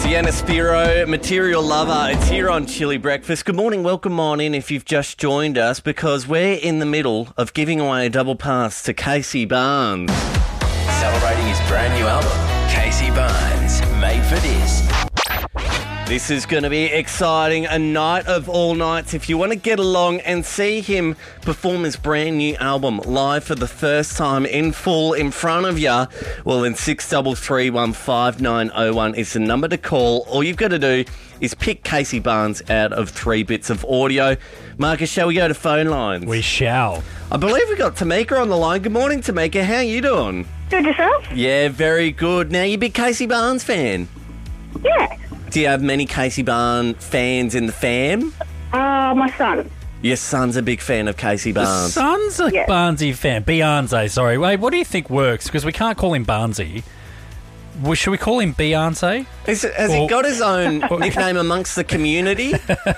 Sienna Spiro, Material Lover. It's here on Chili Breakfast. Good morning, welcome on in if you've just joined us, because we're in the middle of giving away a double pass to Casey Barnes. Celebrating his brand new album, Casey Barnes, Made for This. This is going to be exciting, a night of all nights. If you want to get along and see him perform his brand new album live for the first time in full in front of you, well, then 63315901 is the number to call. All you've got to do is pick Casey Barnes out of 3 bits of audio. Marcus, shall we go to phone lines? We shall. I believe we got Tamika on the line. Good morning, Tamika. How are you doing? Good, yourself? Yeah, very good. Now, you a big Casey Barnes fan? Yeah. Do you have many Casey Barnes fans in the fam? My son. Your son's a big fan of Casey Barnes. Son's a Yeah. Barnesy fan. Beyonce, sorry. Wait, what do you think works? Because we can't call him Barnesy. Well, should we call him Beyonce? Has he got his own nickname amongst the community?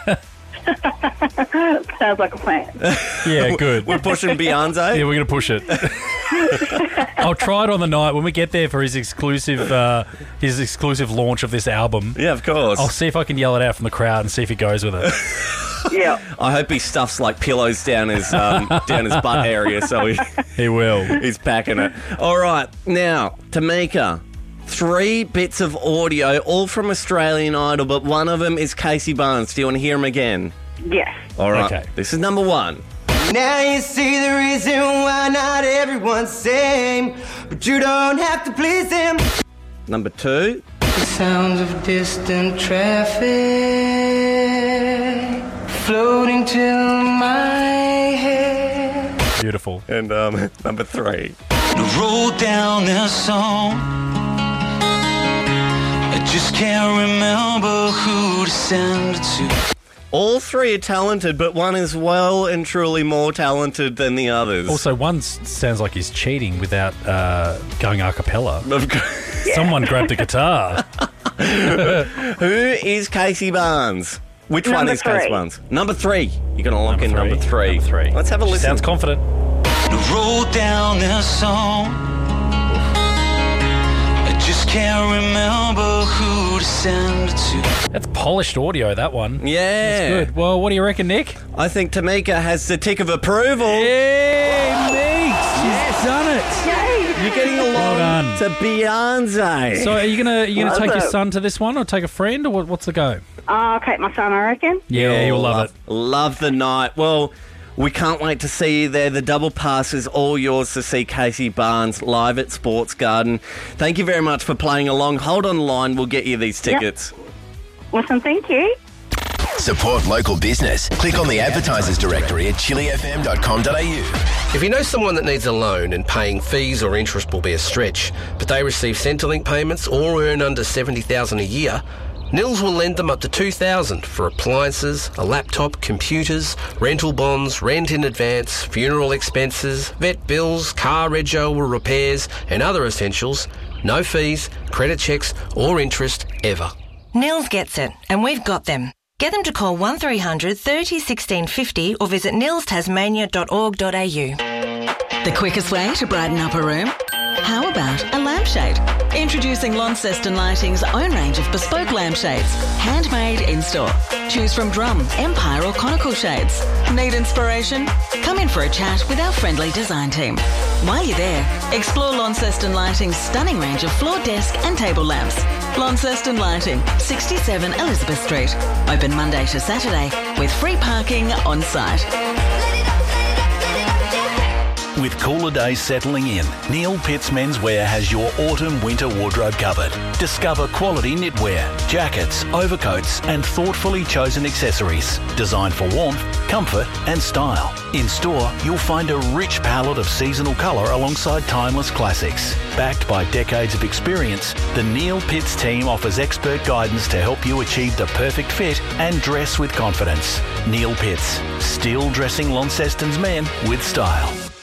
Sounds like a plan. Yeah, good. We're pushing Beyonce? Yeah, we're going to push it. I'll try it on the night when we get there for his exclusive launch of this album. Yeah, of course. I'll see if I can yell it out from the crowd and see if he goes with it. Yeah. I hope he stuffs like pillows down his butt area, so He will. he's packing it. All right, now, Tamika, 3 bits of audio, all from Australian Idol, but one of them is Casey Barnes. Do you want to hear him again? Yes. All right, Okay. This is number 1. Now you see the reason why not everyone's same, but you don't have to please them. Number 2. The sounds of distant traffic floating to my head. Beautiful. And number 3. Wrote down their song. I just can't remember who to send it to. All 3 are talented, but one is well and truly more talented than the others. Also, one sounds like he's cheating without going a cappella. Of course. Someone grabbed a guitar. Who is Casey Barnes? Which one Number is Casey 3. Barnes? Number 3. You're going to lock in number 3. Number 3. Let's have a listen. Sounds confident. Wrote down their song. I just can't remember who to send it to. That's polished audio, that one. Yeah. Good. Well, what do you reckon, Nick? I think Tamika has the tick of approval. Yeah, Nick! She's done it! You're getting along Well done. to Beyonce. So are you gonna Love take your it. son to this one, or take a friend, or what's the go? I'll take my son, I reckon. Yeah, you'll love it. Love the night. Well, we can't wait to see you there. The double pass is all yours to see Casey Barnes live at Sports Garden. Thank you very much for playing along. Hold on the line. We'll get you these tickets. Listen, thank you. Support local business. Click on the advertisers directory at chilifm.com.au. If you know someone that needs a loan and paying fees or interest will be a stretch, but they receive Centrelink payments or earn under $70,000 a year, Nils will lend them up to $2,000 for appliances, a laptop, computers, rental bonds, rent in advance, funeral expenses, vet bills, car rego or repairs, and other essentials. No fees, credit checks or interest ever. Nils gets it, and we've got them. Get them to call 1300 30 16 50 or visit nilstasmania.org.au. The quickest way to brighten up a room? How about a lampshade? Introducing Launceston Lighting's own range of bespoke lampshades, handmade in-store. Choose from drum, empire or conical shades. Need inspiration? Come in for a chat with our friendly design team. While you're there, explore Launceston Lighting's stunning range of floor, desk and table lamps. Launceston Lighting, 67 Elizabeth Street. Open Monday to Saturday with free parking on site. With cooler days settling in, Neil Pitts Menswear has your autumn-winter wardrobe covered. Discover quality knitwear, jackets, overcoats and thoughtfully chosen accessories designed for warmth, comfort and style. In store, you'll find a rich palette of seasonal colour alongside timeless classics. Backed by decades of experience, the Neil Pitts team offers expert guidance to help you achieve the perfect fit and dress with confidence. Neil Pitts, still dressing Launceston's men with style.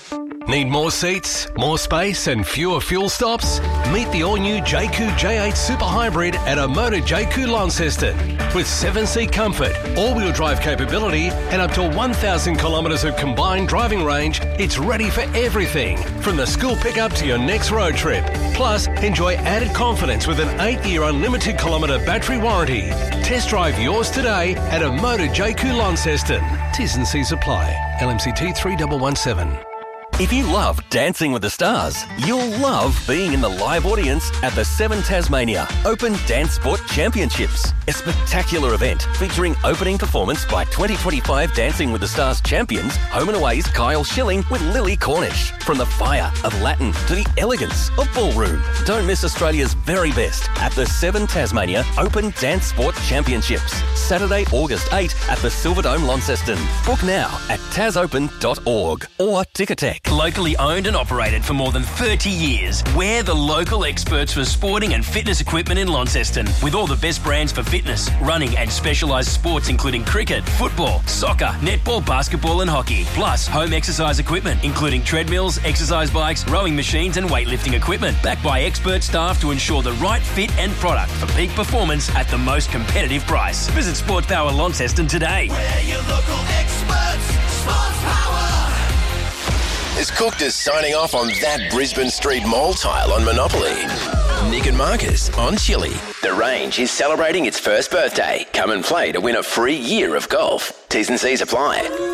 Need more seats, more space and fewer fuel stops? Meet the all-new JQ J8 Super Hybrid at Omoda JQ Launceston. With 7-seat comfort, all-wheel drive capability and up to 1,000 kilometres of combined driving range, it's ready for everything, from the school pickup to your next road trip. Plus, enjoy added confidence with an 8-year unlimited kilometre battery warranty. Test drive yours today at Omoda JQ Launceston. T's and C's apply. LMCT 3117. If you love Dancing with the Stars, you'll love being in the live audience at the 7 Tasmania Open Dance Sport Championships, a spectacular event featuring opening performance by 2025 Dancing with the Stars champions, Home and Away's Kyle Schilling with Lily Cornish. From the fire of Latin to the elegance of ballroom, don't miss Australia's very best at the 7 Tasmania Open Dance Sport Championships, Saturday, August 8 at the Silverdome, Launceston. Book now at tasopen.org or Ticketek. Locally owned and operated for more than 30 years, we're the local experts for sporting and fitness equipment in Launceston, with all the best brands for fitness, running and specialised sports including cricket, football, soccer, netball, basketball and hockey, plus home exercise equipment including treadmills, exercise bikes, rowing machines and weightlifting equipment, backed by expert staff to ensure the right fit and product for peak performance at the most competitive price. Visit Sports Power Launceston today. We're your local experts, Sports Power. As Cooked is signing off on that Brisbane Street Mall tile on Monopoly. Nick and Marcus on Chili. The Range is celebrating its first birthday. Come and play to win a free year of golf. T's and C's apply.